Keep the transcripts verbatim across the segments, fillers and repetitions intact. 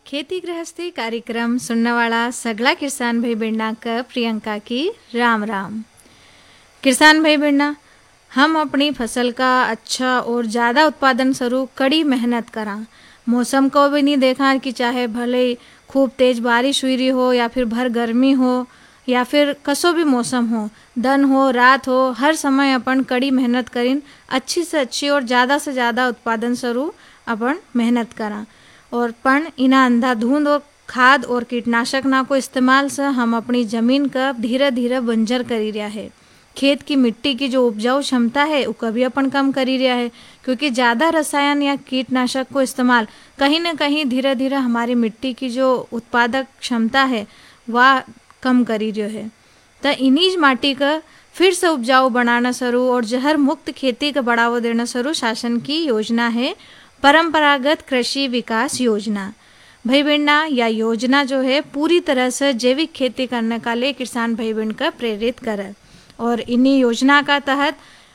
खेती गृहस्थी कार्यक्रम सुनने वाला सगला किसान भाई बहना का प्रियंका की राम राम। किसान भाई बहना, हम अपनी फसल का अच्छा और ज़्यादा उत्पादन स्वरूप कड़ी मेहनत करा। मौसम को भी नहीं देखा कि चाहे भले खूब तेज़ बारिश हुई रही हो या फिर भर गर्मी हो या फिर कसो भी मौसम हो, दिन हो रात हो, हर समय अपन कड़ी मेहनत करीन अच्छी से अच्छी और ज़्यादा से ज़्यादा उत्पादन स्वरूप अपन मेहनत करा। और पण इना अंधाधुंध और खाद और कीटनाशक ना को इस्तेमाल से हम अपनी ज़मीन का धीरे धीरे बंजर करी रहा है। खेत की मिट्टी की जो उपजाऊ क्षमता है वो कभी अपन कम करी रहा है, क्योंकि ज़्यादा रसायन या कीटनाशक को इस्तेमाल कहीं ना कहीं धीरे धीरे हमारी मिट्टी की जो उत्पादक क्षमता है वह कम करी रही है। तो इन्हीं माटी का फिर से उपजाऊ बनाना शुरू और जहर मुक्त खेती का बढ़ावा देना शुरू शासन की योजना है परंपरागत कृषि विकास योजना। भाई बहना, यह योजना जो है पूरी तरह से जैविक खेती करने का लिए किसान भाई बहन का प्रेरित करे। और इन्हीं योजना का तहत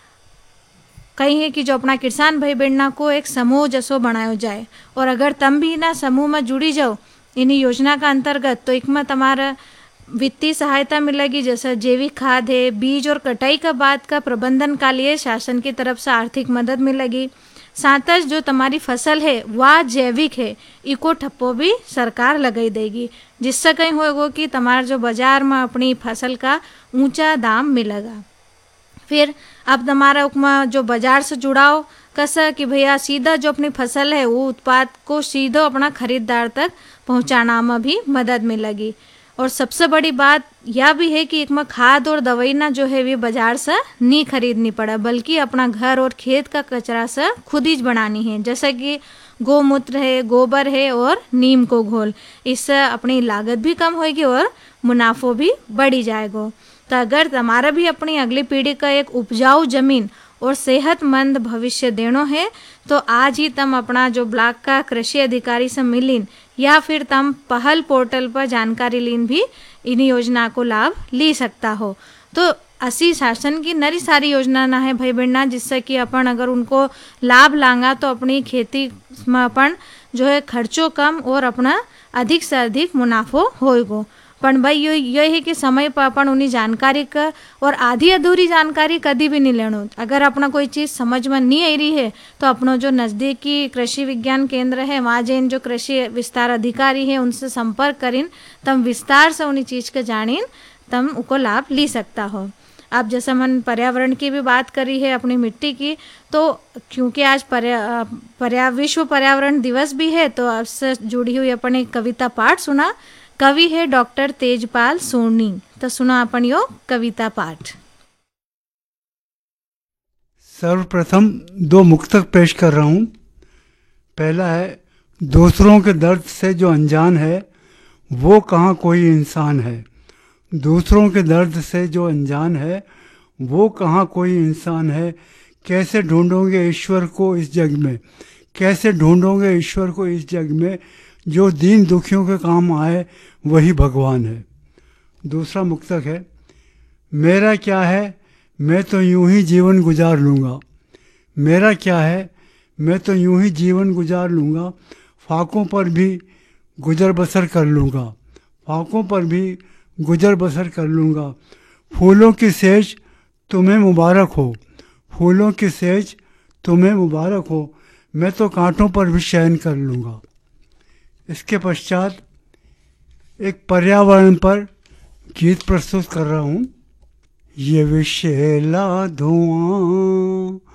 कहीं है कि जो अपना किसान भाई बहना को एक समूह जैसो बनाया जाए, और अगर तुम भी ना समूह में जुड़ी जाओ इन्हीं योजना का अंतर्गत, तो एक में तुम्हारा वित्तीय सहायता मिलेगी, जैसे जैविक खाद है, बीज और कटाई का बाद का प्रबंधन का लिए शासन की तरफ से आर्थिक मदद मिलेगी। साथ ही जो तुम्हारी फसल है वह जैविक है, इको ठप्पो भी सरकार लगाई देगी, जिससे कहीं होगा कि तुम्हारा जो बाजार में अपनी फसल का ऊंचा दाम मिलेगा। फिर अब तुम्हारा उपमा जो बाजार से जुड़ाव कैसा कि भैया सीधा जो अपनी फसल है वो उत्पाद को सीधा अपना खरीदार तक पहुंचाना में भी मदद मिलेगी। और सबसे बड़ी बात यह भी है कि एक में खाद और दवाई ना जो है वे बाजार से नहीं खरीदनी पड़ा, बल्कि अपना घर और खेत का कचरा से खुद ही बनानी है, जैसे कि गोमूत्र है, गोबर है और नीम को घोल। इससे अपनी लागत भी कम होगी और मुनाफो भी बढ़ी जाएगा। तो अगर तुम्हारा भी अपनी अगली पीढ़ी का एक उपजाऊ जमीन और सेहतमंद भविष्य देनो है, तो आज ही तुम अपना जो ब्लॉक का कृषि अधिकारी से मिलीन या फिर तुम पहल पोर्टल पर जानकारी लीन भी इन योजना को लाभ ले सकता हो। तो असी शासन की नरी सारी योजना ना है भाई बहना, जिससे कि अपन अगर उनको लाभ लांगा तो अपनी खेती में अपन जो है खर्चों कम और अपना अधिक से अधिक मुनाफो होएगो। पण भाई ये ये है कि समय पर अपन उन्हीं जानकारी का और आधी अधूरी जानकारी कभी भी नहीं लेनो। अगर अपना कोई चीज़ समझ में नहीं आ रही है तो अपनो जो नज़दीकी कृषि विज्ञान केंद्र है वहाँ जैन जो कृषि विस्तार अधिकारी है उनसे संपर्क करीन तम विस्तार से उन्हीं चीज़ के जानीन तम उनको लाभ ले सकता हो। अब जैसे हम पर्यावरण की भी बात करी है अपनी मिट्टी की, तो क्योंकि आज पर्या पर्या विश्व पर्यावरण दिवस भी है, तो उससे जुड़ी हुई अपन एक कविता पाठ सुना। कवि है डॉक्टर तेजपाल सोनी, तो सुना अपन यो कविता पाठ। सर्वप्रथम दो मुक्तक पेश कर रहा हूँ। पहला है, दूसरों के दर्द से जो अनजान है वो कहाँ कोई इंसान है। दूसरों के दर्द से जो अनजान है वो कहाँ कोई इंसान है। कैसे ढूंढोगे ईश्वर को इस जग में, कैसे ढूंढोगे ईश्वर को इस जग में, जो दीन दुखियों के काम आए वही भगवान है। दूसरा मुक्तक है, मेरा क्या है मैं तो यूं ही जीवन गुजार लूँगा। मेरा क्या है मैं तो यूं ही जीवन गुजार लूँगा, फाकों पर भी गुजर बसर कर लूँगा, फाकों पर भी गुजर बसर कर लूँगा। फूलों की सेज तुम्हें मुबारक हो, फूलों की सेज तुम्हें मुबारक हो, मैं तो कांटों पर भी शयन कर लूँगा। इसके पश्चात एक पर्यावरण पर गीत प्रस्तुत कर रहा हूँ। ये विषैला धुआं